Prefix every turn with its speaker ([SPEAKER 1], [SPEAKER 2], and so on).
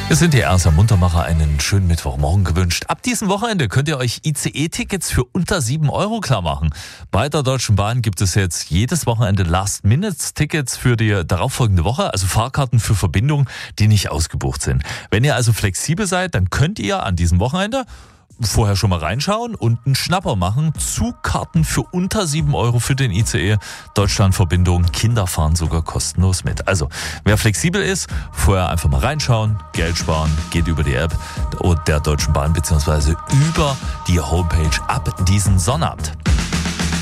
[SPEAKER 1] Wir sind die ersten Muntermacher, einen schönen Mittwochmorgen gewünscht. Ab diesem Wochenende könnt ihr euch ICE-Tickets für unter 7 Euro klar machen. Bei der Deutschen Bahn gibt es jetzt jedes Wochenende Last-Minute-Tickets für die darauffolgende Woche, also Fahrkarten für Verbindungen, die nicht ausgebucht sind. Wenn ihr also flexibel seid, dann könnt ihr an diesem Wochenende vorher schon mal reinschauen und einen Schnapper machen. Zugkarten für unter 7 Euro für den ICE. Deutschlandverbindung, Kinder fahren sogar kostenlos mit. Also, wer flexibel ist, vorher einfach mal reinschauen, Geld sparen, geht über die App der Deutschen Bahn bzw. über die Homepage ab diesen Sonnabend.